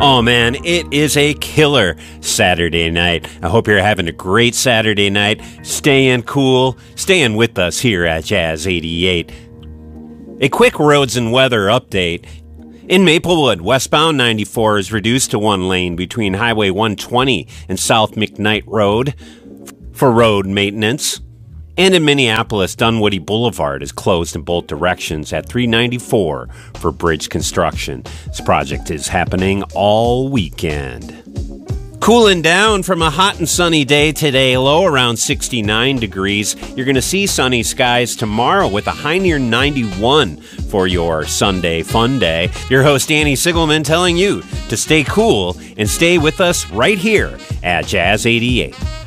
Oh man, it is a killer Saturday night. I hope you're having a great Saturday night, staying cool, staying with us here at Jazz 88. A quick roads and weather update. In Maplewood, westbound 94 is reduced to one lane between Highway 120 and South McKnight Road for road maintenance. And in Minneapolis, Dunwoody Boulevard is closed in both directions at 394 for bridge construction. This project is happening all weekend. Cooling down from a hot and sunny day today, low around 69 degrees. You're going to see sunny skies tomorrow with a high near 91 for your Sunday fun day. Your host, Danny Sigelman, telling you to stay cool and stay with us right here at Jazz 88.